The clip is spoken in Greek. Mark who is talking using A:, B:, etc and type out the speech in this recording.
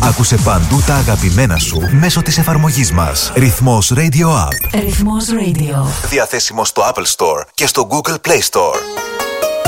A: Άκουσε παντού τα αγαπημένα σου μέσω της εφαρμογής μας. Ρυθμός Radio App.
B: Ρυθμός Radio.
A: Διαθέσιμο στο Apple Store και στο Google Play Store.